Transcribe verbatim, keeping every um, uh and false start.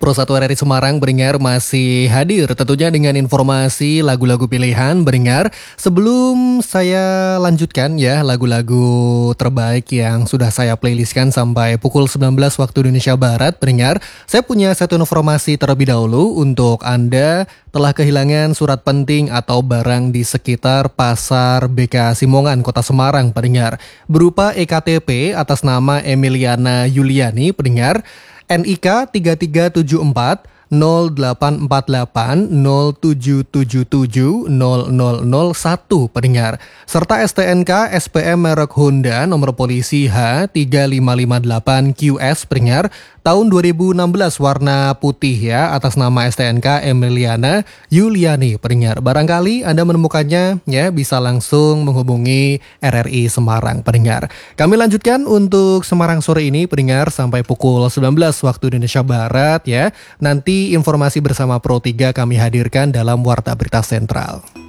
Pro satu R R I Semarang Beringar masih hadir tentunya dengan informasi lagu-lagu pilihan Beringar. Sebelum saya lanjutkan ya lagu-lagu terbaik yang sudah saya playlistkan sampai pukul sembilan belas waktu Indonesia Barat Beringar, saya punya satu informasi terlebih dahulu untuk Anda telah kehilangan surat penting atau barang di sekitar Pasar B K Simongan, Kota Semarang Beringar, berupa E K T P atas nama Emiliana Yuliani Beringar, N I K tiga tiga tujuh empat nol delapan empat delapan nol tujuh tujuh tujuh nol nol nol satu pendengar, serta S T N K S P M merek Honda nomor polisi H tiga lima lima delapan Q S pendengar tahun dua ribu enam belas warna putih ya, atas nama S T N K Emiliana Yuliani pendengar. Barangkali Anda menemukannya ya, bisa langsung menghubungi R R I Semarang pendengar. Kami lanjutkan untuk Semarang sore ini pendengar sampai pukul sembilan belas waktu Indonesia Barat ya. Nanti informasi bersama Pro tiga kami hadirkan dalam Warta Berita Sentral.